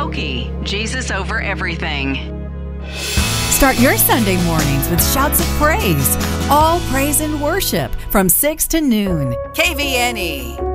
Loki, Jesus over everything. Start your Sunday mornings with shouts of praise. All praise and worship from 6 to noon. KVNE.